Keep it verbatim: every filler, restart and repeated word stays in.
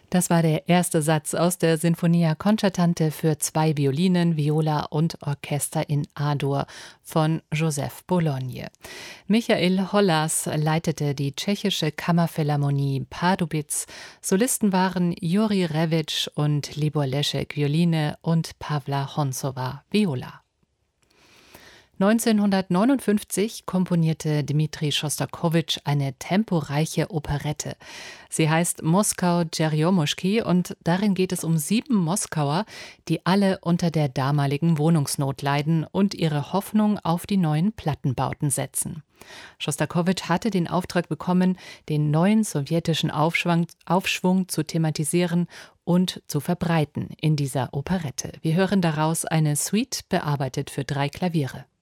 Das war der erste Satz aus der Sinfonia Concertante für zwei Violinen, Viola und Orchester in A-Dur von Joseph Bologne. Michael Hollas leitete die tschechische Kammerphilharmonie Pardubic. Solisten waren Juri Revic und Libor Leszek Violine und Pavla Honzova Viola. neunzehnhundertneunundfünfzig komponierte Dmitri Schostakowitsch eine temporeiche Operette. Sie heißt Moskau Dscherjomuschki und darin geht es um sieben Moskauer, die alle unter der damaligen Wohnungsnot leiden und ihre Hoffnung auf die neuen Plattenbauten setzen. Schostakowitsch hatte den Auftrag bekommen, den neuen sowjetischen Aufschwung, Aufschwung zu thematisieren und zu verbreiten in dieser Operette. Wir hören daraus eine Suite, bearbeitet für drei Klaviere.